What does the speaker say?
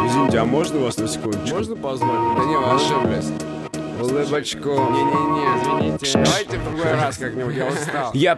Извините, а можно вас на секундочку? Можно позвать? Да не, вы ошиблись. Улыбочку. Не-не-не, извините. Давайте в другой раз как-нибудь, я устал. Я